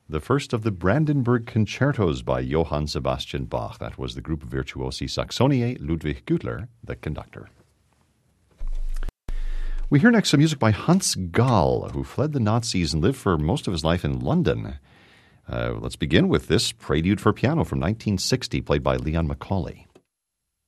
the first of the Brandenburg Concertos by Johann Sebastian Bach. That was the group of virtuosi Saxoniae, Ludwig Güttler, the conductor. We hear next some music by Hans Gall, who fled the Nazis and lived for most of his life in London. Let's begin with this Prelude for Piano from 1960, played by Leon Macaulay.